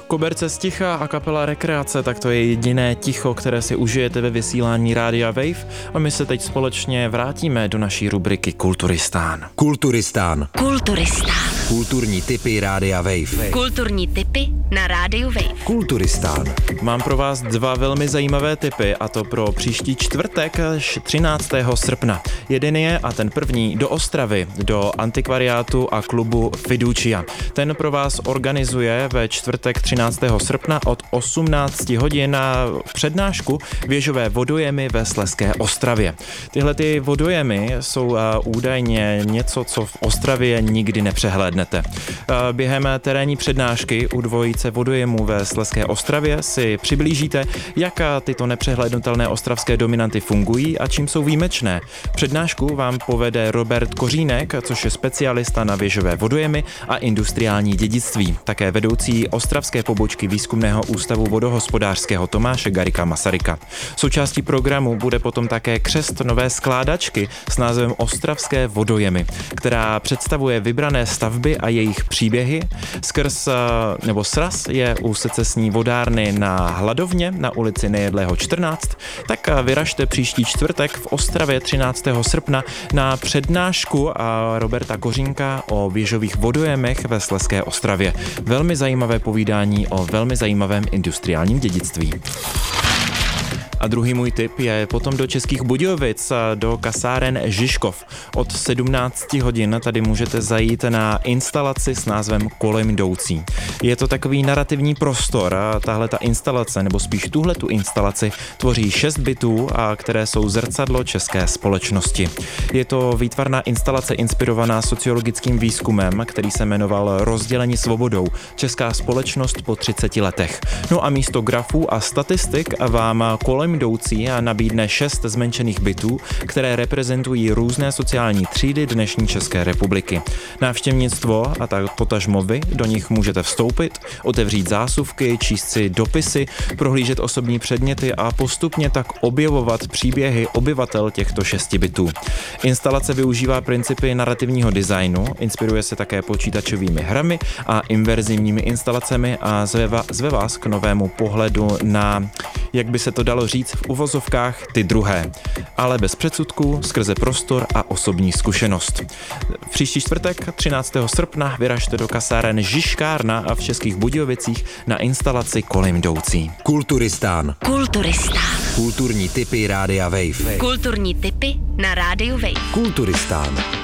Koberce z ticha a kapela Rekreace, tak to je jediné ticho, které si užijete ve vysílání Rádia Wave a my se teď společně vrátíme do naší rubriky Kulturistán. Kulturistán. Kulturistán. Kulturní tipy Rádia Wave. Kulturní tipy na Rádiu Wave. Kulturistán. Mám pro vás dva velmi zajímavé tipy, a to pro příští čtvrtek 13. srpna. Jeden je, a ten první, do Ostravy, do antikvariátu a klubu Fiducia. Ten pro vás organizuje ve čtvrtek 13. srpna od 18 hodin přednášku Věžové vodojemy ve Slezské Ostravě. Tyhle ty vodojemy jsou údajně něco, co v Ostravě nikdy nepřehlédnete. Během terénní přednášky u dvojice vodojemů ve Slezské Ostravě si přiblížíte, jak tyto nepřehlédnutelné ostravské dominanty fungují a čím jsou výjimečné. Přednášku vám povede Robert Kořínek, což je specialista na věžové vodojemy a industriální dědictví. Také vedoucí ostravské pobočky Výzkumného ústavu vodohospodářského Tomáše Garrigua Masaryka. Součástí programu bude potom také křest nové skládačky s názvem Ostravské vodojemy, která představuje vybrané stavby a jejich příběhy. Sraz je u secesní vodárny na Hladovně na ulici Nejedlého 14, tak vyražte příští čtvrtek v Ostravě 13. srpna na přednášku Roberta Kořínka o věžových vodojemech ve Slezské Ostravě. Velmi zajímavé povídání o velmi zajímavém industriálním dědictví. A druhý můj tip je potom do Českých Budějovic, do kasáren Žižkov. Od 17 hodin tady můžete zajít na instalaci s názvem Kolem jdoucí. Je to takový narrativní prostor a tahle ta instalace, nebo spíš tuhletu instalaci, tvoří 6 bytů, které jsou zrcadlo české společnosti. Je to výtvarná instalace inspirovaná sociologickým výzkumem, který se jmenoval Rozdělení svobodou. Česká společnost po 30 letech. No a místo grafů a statistik vám Kolem jdoucí nabídne 6 zmenšených bytů, které reprezentují různé sociální třídy dnešní České republiky. Návštěvnictvo a tak potažmo vy do nich můžete vstoupit, otevřít zásuvky, číst si dopisy, prohlížet osobní předměty a postupně tak objevovat příběhy obyvatel těchto 6 bytů. Instalace využívá principy narrativního designu, inspiruje se také počítačovými hrami a inverzivními instalacemi a zve vás k novému pohledu na, jak by se to dalo říct v uvozovkách, ty druhé, ale bez předsudků, skrze prostor a osobní zkušenost. Příští čtvrtek 13. srpna vyražte do kasáren Žižkárna a v Českých Budějovicích na instalaci Kolem jdoucí. Kulturistán. Kulturistán. Kulturní tipy Rádia Wave. Kulturní tipy na Rádiu Wave. Kulturistán.